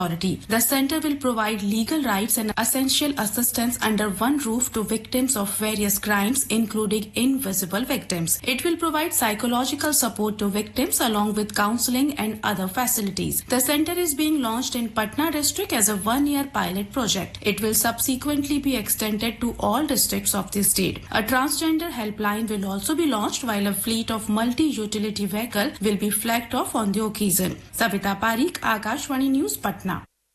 The center will provide legal rights and essential assistance under one roof to victims of various crimes, including invisible victims. It will provide psychological support to victims along with counseling and other facilities. The center is being launched in Patna district as a one-year pilot project. It will subsequently be extended to all districts of the state. A transgender helpline will also be launched, while a fleet of multi-utility vehicle will be flagged off on the occasion. Savita Parikh, Akashvani News, Patna.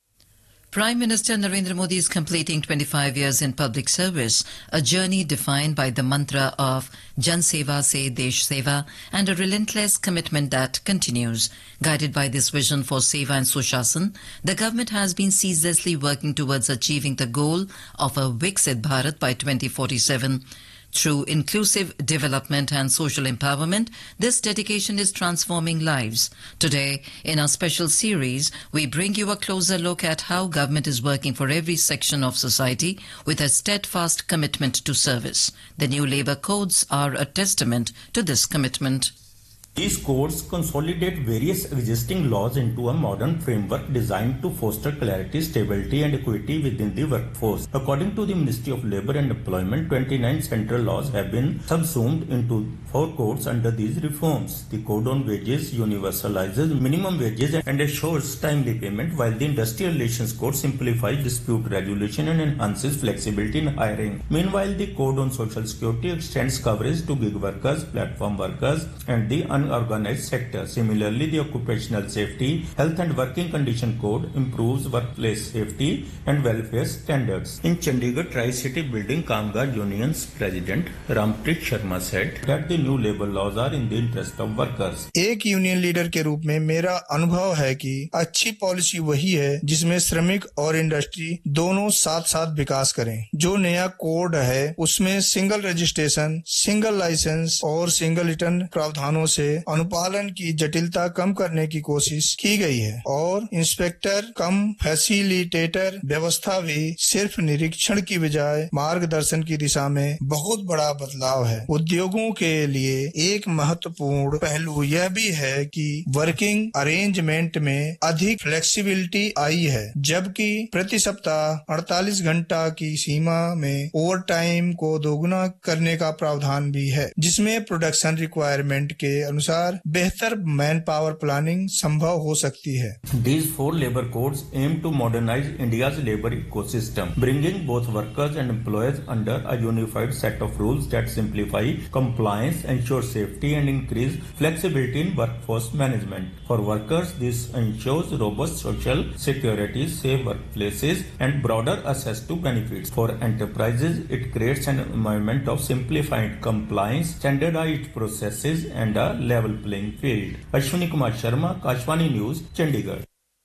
Prime Minister Narendra Modi is completing 25 years in public service, a journey defined by the mantra of Jan Seva Se Desh Seva and a relentless commitment that continues. Guided by this vision for Seva and Sushasana, the government has been ceaselessly working towards achieving the goal of a Viksit Bharat by 2047. Through inclusive development and social empowerment, this dedication is transforming lives. Today, in our special series, we bring you a closer look at how government is working for every section of society with a steadfast commitment to service. The new labour codes are a testament to this commitment. These codes consolidate various existing laws into a modern framework designed to foster clarity, stability and equity within the workforce. According to the Ministry of Labour and Employment, 29 central laws have been subsumed into 4 codes under these reforms. The Code on Wages universalizes minimum wages and assures timely payment, while the Industrial Relations Code simplifies dispute resolution and enhances flexibility in hiring. Meanwhile, the Code on Social Security extends coverage to gig workers, platform workers and the unorganized sector. Similarly, the Occupational Safety, Health and Working Condition Code improves workplace safety and welfare standards. In Chandigarh Tri-City Building Kamgar Union's President Rampreet Sharma said that the new labour laws are in the interest of workers. एक union leader के रूप में मेरा अनुभव है कि अच्छी policy वही है जिसमें श्रमिक और इंडस्ट्री दोनों साथ साथ विकास करें। जो नया कोड है उसमें सिंगल रजिस्ट्रेशन, सिंगल लाइसेंस और सिंगल रिटर्न प्रावधानों से अनुपालन की जटिलता कम करने की कोशिश की गई है और इंस्पेक्टर कम फैसिलिटेटर व्यवस्था भी सिर्फ निरीक्षण की बजाय मार्गदर्शन की दिशा में बहुत बड़ा बदलाव है। उद्योगों के लिए एक महत्वपूर्ण पहलू यह भी है कि वर्किंग अरेंजमेंट में अधिक फ्लेक्सिबिलिटी आई है, जबकि प्रति सप्ताह 48 घंटा की सीमा में ओवर टाइम को दोगुना करने का प्रावधान भी है, जिसमें प्रोडक्शन रिक्वायरमेंट के अनुसार बेहतर मैन पावर प्लानिंग संभव हो सकती है। These 4 labor codes aim to modernize India's labor ecosystem, bringing both workers and employers under a unified set of rules that simplify compliance, ensure safety and increase flexibility in workforce management. For workers, this ensures robust social security, safe workplaces and broader access to benefits. For enterprises, it creates an environment of simplified compliance, standardized processes and a level playing field. Ashwini Kumar Sharma, Akashvani News, Chandigarh.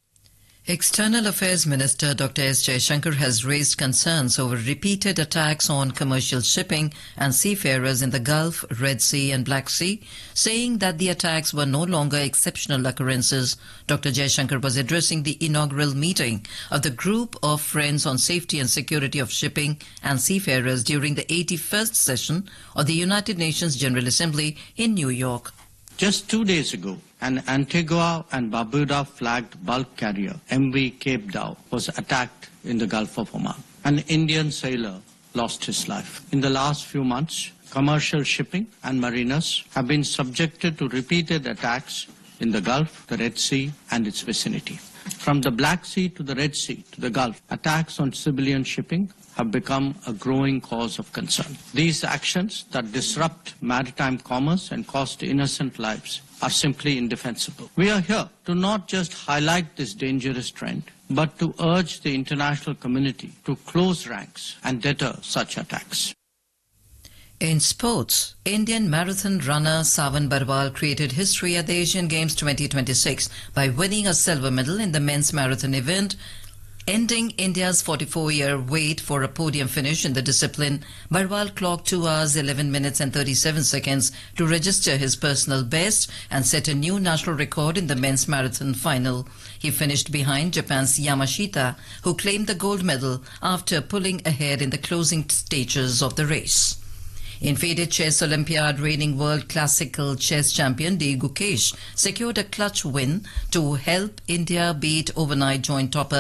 External Affairs Minister Dr. S. Jaishankar has raised concerns over repeated attacks on commercial shipping and seafarers in the Gulf, Red Sea and Black Sea, saying that the attacks were no longer exceptional occurrences. Dr. Jaishankar was addressing the inaugural meeting of the Group of Friends on Safety and Security of Shipping and Seafarers during the 81st session of the United Nations General Assembly in New York. Just 2 days ago, an Antigua and Barbuda flagged bulk carrier, MV Cape Dow, was attacked in the Gulf of Oman. An Indian sailor lost his life. In the last few months, commercial shipping and mariners have been subjected to repeated attacks in the Gulf, the Red Sea and its vicinity. From the Black Sea to the Red Sea to the Gulf, attacks on civilian shipping have become a growing cause of concern. These actions that disrupt maritime commerce and cost innocent lives are simply indefensible. We are here to not just highlight this dangerous trend, but to urge the international community to close ranks and deter such attacks. In sports, Indian marathon runner Savan Barwal created history at the Asian Games 2026 by winning a silver medal in the men's marathon event, ending India's 44-year wait for a podium finish in the discipline. Barwal clocked 2 hours, 11 minutes and 37 seconds to register his personal best and set a new national record in the men's marathon final. He finished behind Japan's Yamashita, who claimed the gold medal after pulling ahead in the closing stages of the race. In faded chess Olympiad, reigning world classical chess champion D. Gukesh secured a clutch win to help India beat overnight joint topper